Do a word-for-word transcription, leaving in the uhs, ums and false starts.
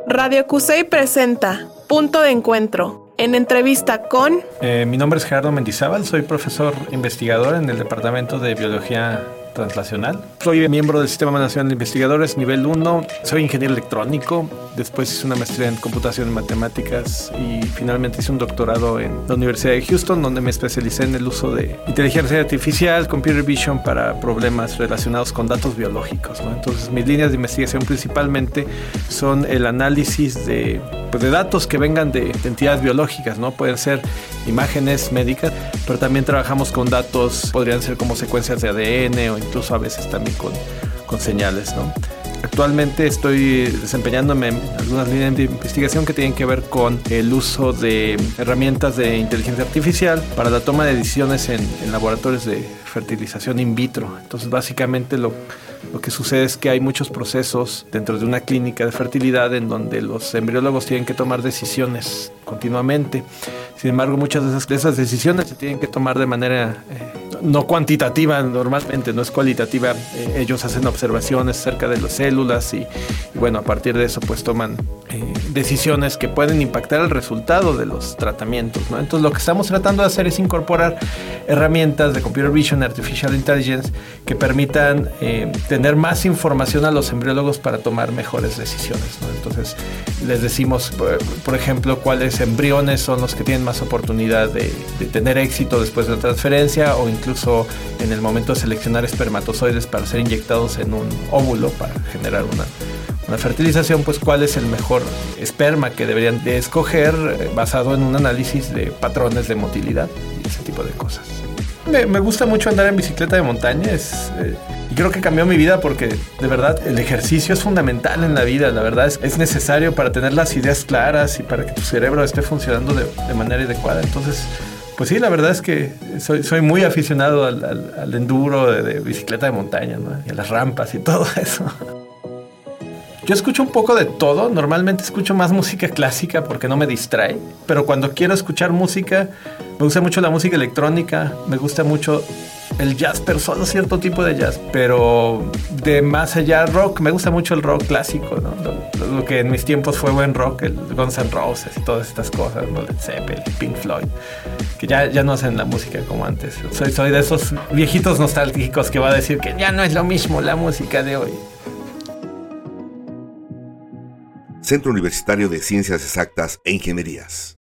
Radio Cusey presenta Punto de Encuentro, en entrevista con... Eh, mi nombre es Gerardo Mendizábal, soy profesor investigador en el Departamento de Biología Translacional. Soy miembro del Sistema Nacional de Investigadores, nivel uno. Soy ingeniero electrónico. Después hice una maestría en computación y matemáticas y finalmente hice un doctorado en la Universidad de Houston, donde me especialicé en el uso de inteligencia artificial, computer vision para problemas relacionados con datos biológicos, ¿no? Entonces, mis líneas de investigación principalmente son el análisis de, pues, de datos que vengan de, de entidades biológicas, ¿no? Pueden ser imágenes médicas, pero también trabajamos con datos, podrían ser como secuencias de A D N o incluso a veces también con, con señales, ¿no? Actualmente estoy desempeñándome en algunas líneas de investigación que tienen que ver con el uso de herramientas de inteligencia artificial para la toma de decisiones en, en laboratorios de fertilización in vitro. Entonces, básicamente lo, lo que sucede es que hay muchos procesos dentro de una clínica de fertilidad en donde los embriólogos tienen que tomar decisiones continuamente. Sin embargo, muchas de esas, de esas decisiones se tienen que tomar de manera eh, no cuantitativa normalmente, no es cualitativa. Eh, ellos hacen observaciones acerca de las células y, y bueno, a partir de eso pues toman eh, decisiones que pueden impactar el resultado de los tratamientos, ¿no? Entonces, lo que estamos tratando de hacer es incorporar herramientas de computer vision, artificial intelligence, que permitan eh, tener más información a los embriólogos para tomar mejores decisiones, ¿no? Entonces, les decimos, por, por ejemplo, cuáles embriones son los que tienen más oportunidad de, de tener éxito después de la transferencia, o incluso en el momento de seleccionar espermatozoides para ser inyectados en un óvulo para generar una, una fertilización, pues cuál es el mejor esperma que deberían de escoger eh, basado en un análisis de patrones de motilidad y ese tipo de cosas. Me, me gusta mucho andar en bicicleta de montaña, es, eh, y creo que cambió mi vida porque de verdad el ejercicio es fundamental en la vida. La verdad es, es necesario para tener las ideas claras y para que tu cerebro esté funcionando de, de manera adecuada. Entonces, pues sí, la verdad es que soy, soy muy aficionado al, al, al enduro de, de bicicleta de montaña, ¿no? Y a las rampas y todo eso. Yo escucho un poco de todo. Normalmente escucho más música clásica porque no me distrae. Pero cuando quiero escuchar música, me gusta mucho la música electrónica. Me gusta mucho el jazz, pero solo cierto tipo de jazz. Pero de más allá, rock. Me gusta mucho el rock clásico, ¿no? Lo, lo que en mis tiempos fue buen rock, el Guns N' Roses y todas estas cosas, ¿no? Led Zeppelin, Pink Floyd, que ya, ya no hacen la música como antes. Soy, soy de esos viejitos nostálgicos que va a decir que ya no es lo mismo la música de hoy. Centro Universitario de Ciencias Exactas e Ingenierías.